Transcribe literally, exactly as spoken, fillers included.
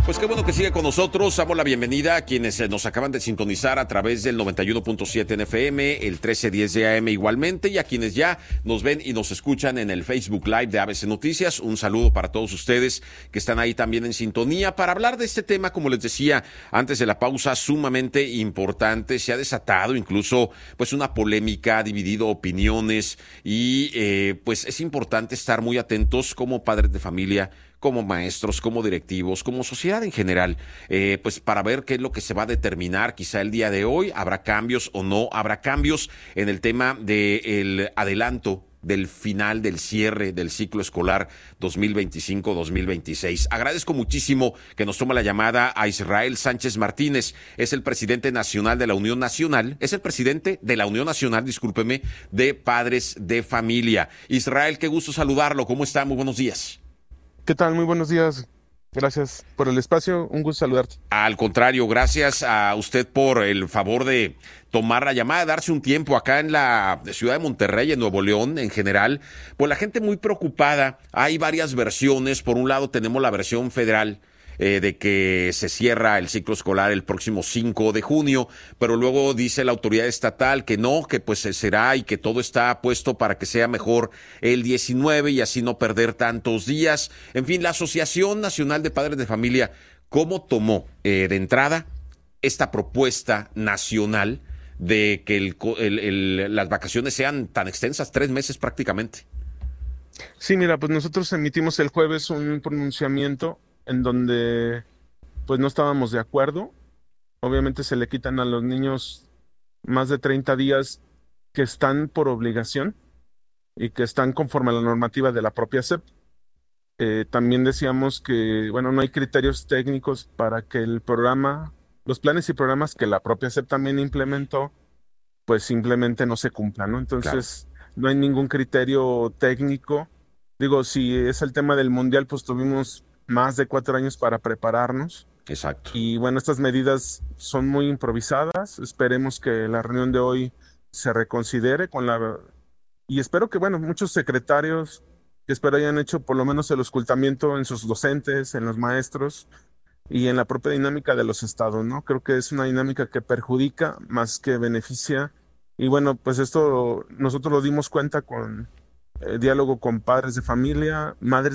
Pues qué bueno que sigue con nosotros. Damos la bienvenida a quienes nos acaban de sintonizar a través del noventa y uno punto siete en F M, el trece diez de A M igualmente, y a quienes ya nos ven y nos escuchan en el Facebook Live de A B C Noticias. Un saludo para todos ustedes que están ahí también en sintonía para hablar de este tema, como les decía antes de la pausa, sumamente importante. Se ha desatado incluso pues una polémica, ha dividido opiniones y eh, pues es importante estar muy atentos como padres de familia, como maestros, como directivos, como sociedad en general, eh, pues para ver qué es lo que se va a determinar quizá el día de hoy. ¿Habrá cambios o no habrá cambios en el tema del adelanto del final, del cierre del ciclo escolar dos mil veinticinco dos mil veintiséis? Agradezco muchísimo que nos tome la llamada a Israel Sánchez Martínez. Es el presidente nacional de la Unión Nacional, es el presidente de la Unión Nacional, discúlpeme, de Padres de Familia. Israel, qué gusto saludarlo. ¿Cómo está? Muy buenos días. ¿Qué tal? Muy buenos días. Gracias por el espacio. Un gusto saludarte. Al contrario, gracias a usted por el favor de tomar la llamada, darse un tiempo acá en la ciudad de Monterrey, en Nuevo León en general. Pues la gente muy preocupada. Hay varias versiones. Por un lado tenemos la versión federal, Eh, de que se cierra el ciclo escolar el próximo cinco de junio, pero luego dice la autoridad estatal que no, que pues será y que todo está puesto para que sea mejor el diecinueve y así no perder tantos días. En fin, la Asociación Nacional de Padres de Familia, ¿cómo tomó eh, de entrada esta propuesta nacional de que el, el, el, las vacaciones sean tan extensas, tres meses prácticamente? Sí, mira, pues nosotros emitimos el jueves un pronunciamiento en donde pues no estábamos de acuerdo. Obviamente se le quitan a los niños más de treinta días que están por obligación y que están conforme a la normativa de la propia S E P. Eh, también decíamos que, bueno, no hay criterios técnicos para que el programa, los planes y programas que la propia S E P también implementó, pues simplemente no se cumplan, ¿no? Entonces, claro, no hay ningún criterio técnico. Digo, si es el tema del mundial, pues tuvimos más de cuatro años para prepararnos. Exacto. Y bueno, estas medidas son muy improvisadas. Esperemos que la reunión de hoy se reconsidere con la... Y espero que, bueno, muchos secretarios que espero hayan hecho por lo menos el auscultamiento en sus docentes, en los maestros y en la propia dinámica de los estados, ¿no? Creo que es una dinámica que perjudica más que beneficia. Y bueno, pues esto nosotros lo dimos cuenta con eh, diálogo con padres de familia, madres